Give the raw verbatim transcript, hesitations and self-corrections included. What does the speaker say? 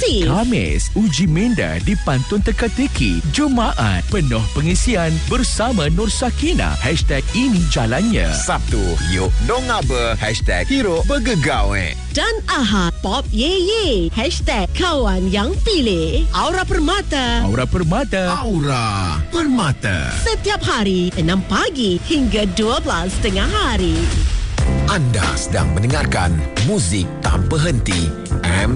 aktif. Khamis, uji minda di Pantun Teka-Teki. Jumaat, penuh pengisian bersama Nur Sakina. Hashtag ini jalannya. Sabtu, yuk dong apa. Hashtag hero bergegawe. Dan Ahad, Pop Ye Ye. Hashtag kawan yang pilih. Aura Permata. Aura Permata. Aura Permata. Setiap hari, enam pagi hingga dua belas tengah hari. Anda sedang mendengarkan muzik tanpa henti